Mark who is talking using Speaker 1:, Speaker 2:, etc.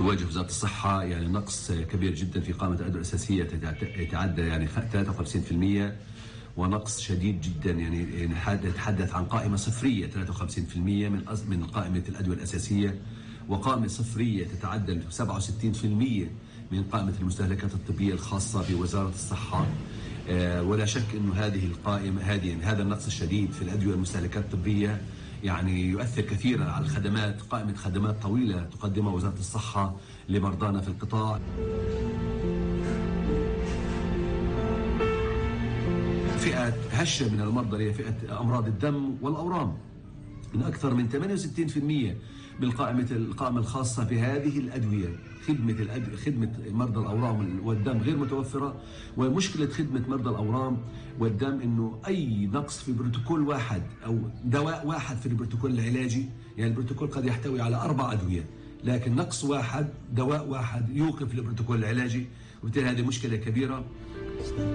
Speaker 1: تواجه وزارة الصحة يعني نقص كبير جدا في قائمة الأدوية الأساسية، يتعدى يعني 53%، ونقص شديد جدا يعني نتحدث عن قائمة صفرية 53% من قائمة الأدوية الأساسية، وقائمة صفرية تتعدى 67% من قائمة المستهلكات الطبية الخاصة بوزارة الصحة. ولا شك أنه هذه القائمة هذا النقص الشديد في الأدوية والمستهلكات الطبية يعني يؤثر كثيرا على الخدمات، قائمة خدمات طويلة تقدمها وزارة الصحة لمرضانا في القطاع. فئة هشة من المرضى هي فئة أمراض الدم والأورام، من أكثر من 68% من القائمة الخاصة بهذه الأدوية. خدمة مرضى الأورام والدم غير متوفرة، ومشكلة خدمة مرضى الأورام والدم إنه أي نقص في بروتوكول واحد أو دواء واحد في البروتوكول العلاجي، يعني البروتوكول قد يحتوي على 4 أدوية، لكن نقص واحد دواء واحد يوقف البروتوكول العلاجي، وبالتالي هذه مشكلة كبيرة.